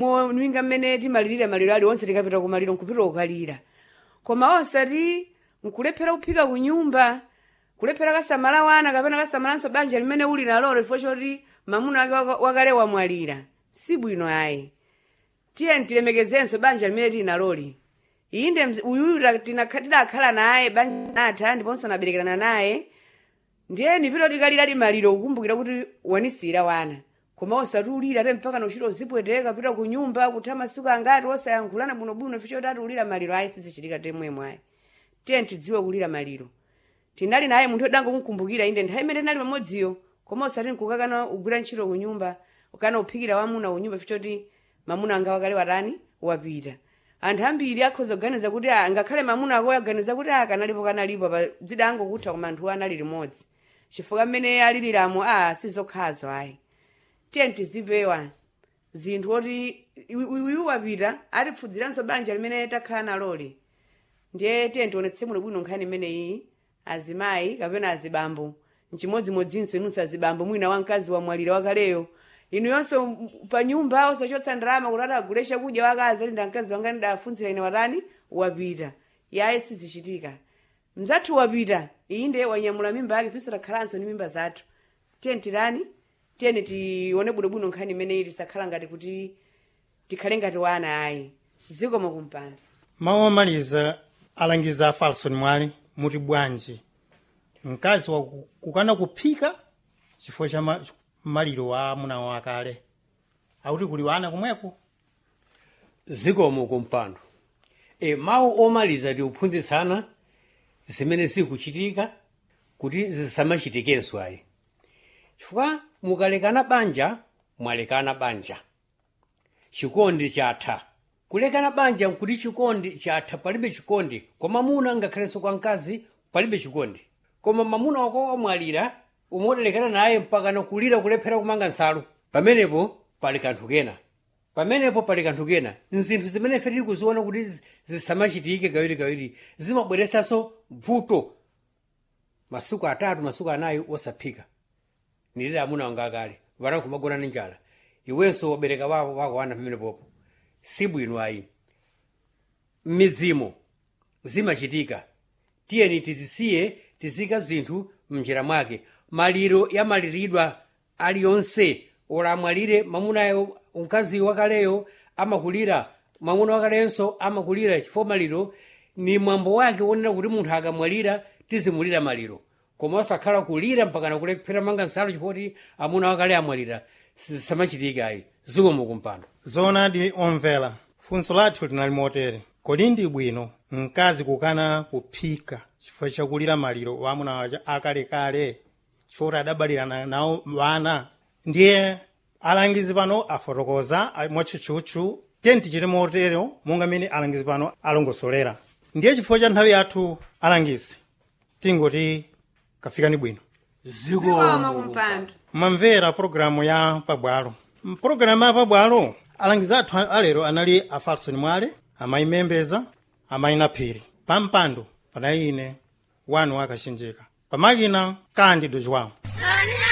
mwinga mmene timalirira maliro ali onse tikapita kumaliro nkupita kukalira koma osati nkulephera kuphika kunyumba kulephera kasamala wana kapena kasamalanso banja limene uli nalolo chifukwa choti mamuna wake wakale wamwalira si bwino ayi tiye tilemekezenso banja limene tili naloli inde uyuyu tidakhala naye banja natha ndiponso naberekerana naye ndiye nipita tikalira ti maliro kukumbukira kuti wanisira wana koma osatulira ate mpaka nochita uzipweteka pita ku nyumba kutha masuku angati osayankhulana bwinobwino ficho tati ulira maliro ayi sizichitika temwemwe ayi tiye tidziwe kulira maliro tinali naye munthu odango kumkumbukira inde nthawi imene tinali pamodziyo koma osati nkukakana ugwira ntchito ku nyumba ukana uphikira wamuna ku nyumba ficho ti mamuna anga wakale watani wapita anthu ambiri akhoza kuganiza kuti ngakhale mamuna ako aganiza kuti kanalipo pa zidango kutha koma anthu anali limodzi chifukwa mmene aliliramo sizokhazo ayi tiye tizipewa zinthu oti uyu wapita atipfudziranso banja limene takhala naloli ndiye tiye tionetse bwino nkhani imeneyi azimayi kapena azibambo nchimodzimodzinso inunso azibambo mwina wamkazi wamwalira wakaleyo inu yonso pa nyumba osachotsa ndalama kuti agule chakudya wakazi ali ndamkazi wanga ndidafunzira ine watani wapita yaye sizichitika mzathu wapita inde wanyamula mimba yake finso takhalanso ni mimba zathu tiye tiyeni tione bwinobwino nkhani imeneyi tisakhala ngati kuti tikhale ngati wana ayi zikomo kumpanda mawu omaliza alangiza a Falson Mwale muti bwanji mkazi wakukana kuphika chifukwa cha maliro wa amuna wakale akuti kuli wana kumweko zikomo kumpando mawu omaliza tiuphunzitsana zimene zikuchitika kuti zisamachitikenso ayi chifukwa mukalekana banja mwalekana banja chikondi chatha kulekana banja nkuti chikondi chatha palibe chikondi kwa mamuna ngakhalenso kwa mkazi palibe chikondi koma mamuna wako wamwalira umodalekana naye mpaka nakulira kulephera kumanga nsalu pamenepo pali kanthu kena nzinthu zimene ife tili kuziona kuti zisamachitike kawirikawiri zimabweresanso vuto masuku atatu masuku anayi osaphika nilira amuna wanga akale vana kumagona ndi njala iwenso wabereka wako wana pamenepopo si bwino ayi mizimo zimachitika tiyeni tizisiye tizika zinthu mnjira mwake maliro yamaliridwa aliyonse olamwalire mamunayo mkazi wakaleyo amakulira mamuna wakalenso amakulira chifukwa maliro ni mwambo wake wonena kuti munthu akamwalira tizimulira maliro koma osakhala kulira mpaka nakulephera manga nsalu chifukwa kuti amuna wakale amwalira samachitika ayi zikomo kumpando zoonadi omvera funso lathu linali motere kodi ndi bwino mkazi kukana kuphika chifukwa chakulira maliro wa amuna waja akalekale chifukwa kuti adabalirana nawo wana ndiye alangizi pano afotokoza mwatchutchutchu tiye tichite motero monga mene alangizi pano alongosolera ndiye chifukwa cha nthawi yathu alangizi tingoti kafikani bwino zikomo kumpando mamvera programu ya pabwalo mpulogalamu ya pabwalo alangizi athu alero anali a Falson Mwale amayi Membeza amayi Naphiri pampando panali ine wanu wakachenjeka pamakina Kandi Dojwawo